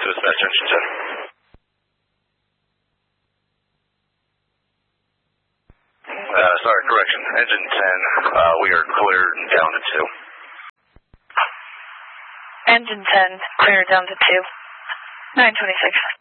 Dispatch engine 10. Sorry, correction. Engine 10, we are cleared down to 2. Engine 10, clear down to 2. 926.